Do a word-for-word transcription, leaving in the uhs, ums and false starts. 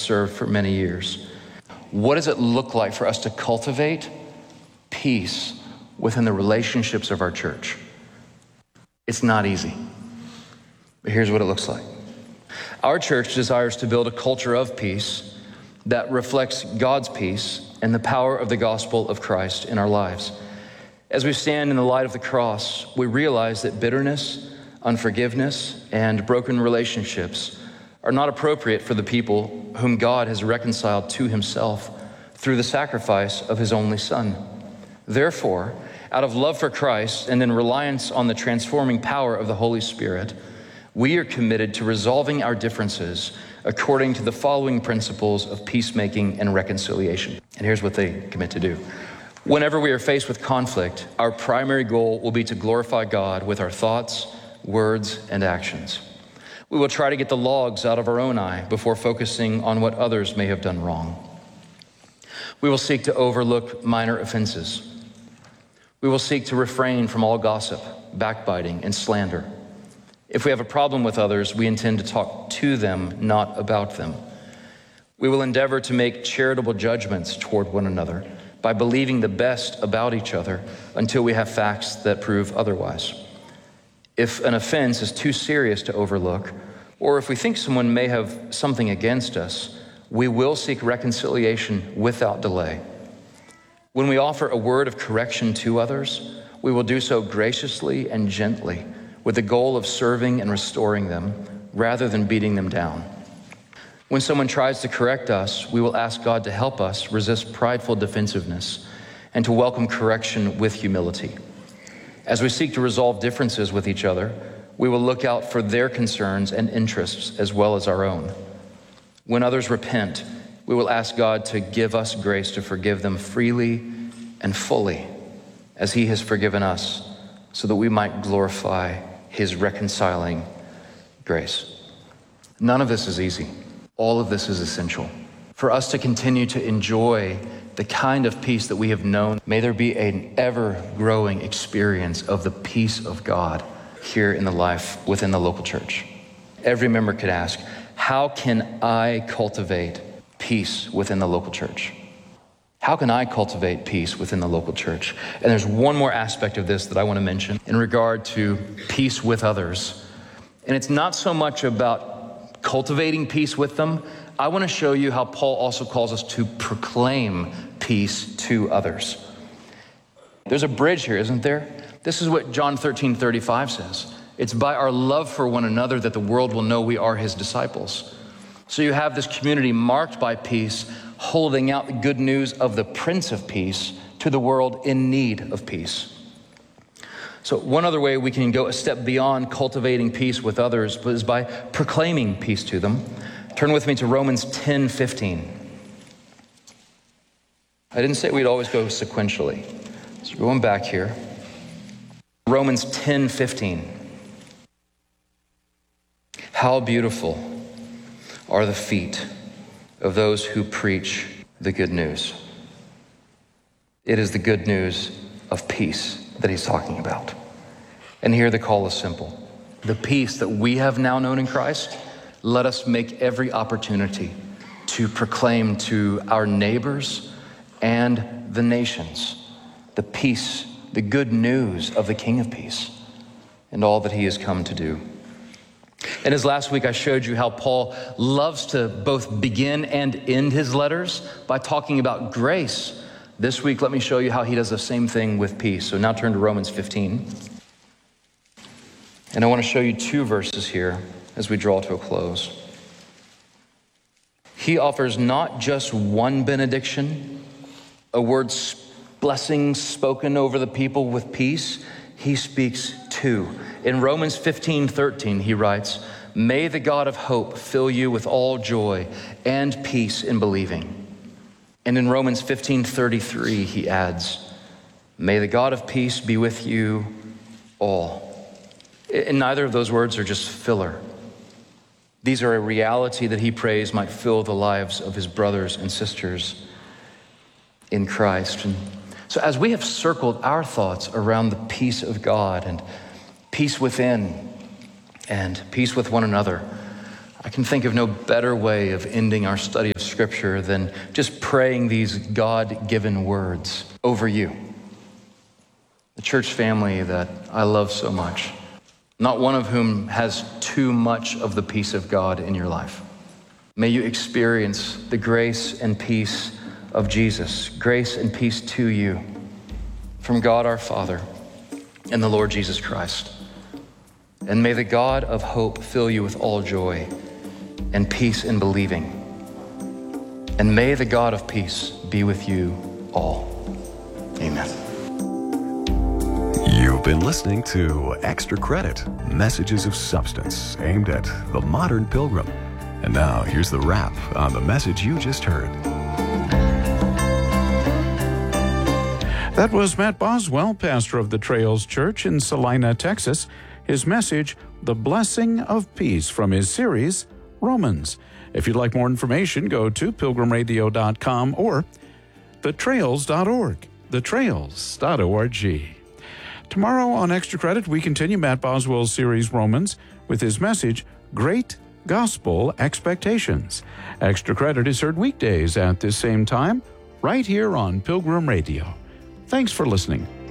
served for many years. What does it look like for us to cultivate peace within the relationships of our church? It's not easy, but here's what it looks like. Our church desires to build a culture of peace that reflects God's peace and the power of the gospel of Christ in our lives. As we stand in the light of the cross, we realize that bitterness, unforgiveness, and broken relationships are not appropriate for the people whom God has reconciled to himself through the sacrifice of his only Son. Therefore, out of love for Christ and in reliance on the transforming power of the Holy Spirit, we are committed to resolving our differences according to the following principles of peacemaking and reconciliation. And here's what they commit to do. Whenever we are faced with conflict, our primary goal will be to glorify God with our thoughts, words, and actions. We will try to get the logs out of our own eye before focusing on what others may have done wrong. We will seek to overlook minor offenses. We will seek to refrain from all gossip, backbiting, and slander. If we have a problem with others, we intend to talk to them, not about them. We will endeavor to make charitable judgments toward one another by believing the best about each other until we have facts that prove otherwise. If an offense is too serious to overlook, or if we think someone may have something against us, we will seek reconciliation without delay. When we offer a word of correction to others, we will do so graciously and gently, with the goal of serving and restoring them rather than beating them down. When someone tries to correct us, we will ask God to help us resist prideful defensiveness and to welcome correction with humility. As we seek to resolve differences with each other, we will look out for their concerns and interests as well as our own. When others repent, we will ask God to give us grace to forgive them freely and fully as he has forgiven us, so that we might glorify his reconciling grace. None of this is easy. All of this is essential. For us to continue to enjoy the kind of peace that we have known, may there be an ever-growing experience of the peace of God here in the life within the local church. Every member could ask, how can I cultivate peace within the local church? How can I cultivate peace within the local church? And there's one more aspect of this that I want to mention in regard to peace with others. And it's not so much about cultivating peace with them. I want to show you how Paul also calls us to proclaim peace to others. There's a bridge here, isn't there? This is what John thirteen thirty-five says. It's by our love for one another that the world will know we are his disciples. So you have this community marked by peace, holding out the good news of the Prince of Peace to the world in need of peace. So one other way we can go a step beyond cultivating peace with others is by proclaiming peace to them. Turn with me to Romans ten fifteen. I didn't say we'd always go sequentially. So going back here. Romans ten fifteen. How beautiful are the feet of those who preach the good news. It is the good news of peace that he's talking about. And here the call is simple. The peace that we have now known in Christ, let us make every opportunity to proclaim to our neighbors and the nations the peace, the good news of the King of Peace and all that he has come to do. And as last week I showed you how Paul loves to both begin and end his letters by talking about grace. This week, let me show you how he does the same thing with peace. So now turn to Romans fifteen. And I want to show you two verses here as we draw to a close. He offers not just one benediction, a word blessing spoken over the people with peace. He speaks two. In Romans fifteen thirteen, he writes, "May the God of hope fill you with all joy and peace in believing." And in Romans fifteen thirty-three, he adds, "May the God of peace be with you all." And neither of those words are just filler. These are a reality that he prays might fill the lives of his brothers and sisters in Christ. And so as we have circled our thoughts around the peace of God and peace within and peace with one another, I can think of no better way of ending our study of Scripture than just praying these God-given words over you, the church family that I love so much, not one of whom has too much of the peace of God in your life. May you experience the grace and peace of Jesus, grace and peace to you from God our Father and the Lord Jesus Christ. And may the God of hope fill you with all joy and peace in believing. And may the God of peace be with you all. Amen. You've been listening to Extra Credit, Messages of Substance, aimed at the modern pilgrim. And now here's the wrap on the message you just heard. That was Matt Boswell, pastor of the Trails Church in Salina, Texas. His message, The Blessing of Peace, from his series, Romans. If you'd like more information, go to pilgrim radio dot com or the trails dot org, the trails dot org. Tomorrow on Extra Credit, we continue Matt Boswell's series, Romans, with his message, Great Gospel Expectations. Extra Credit is heard weekdays at this same time, right here on Pilgrim Radio. Thanks for listening.